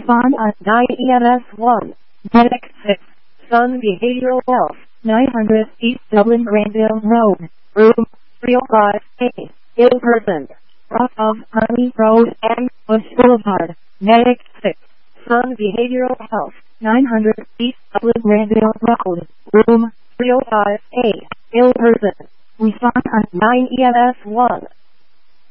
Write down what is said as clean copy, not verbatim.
Respond at 9 EMS 1. Medic 6. Sun Behavioral Health. 900 East Dublin Granville Road. Room 305A. Ill person. Off of Harley Road and Bush Boulevard. Medic 6. Sun Behavioral Health. 900 East Dublin Granville Road. Room 305A. Ill person. Respond at 9 EMS 1.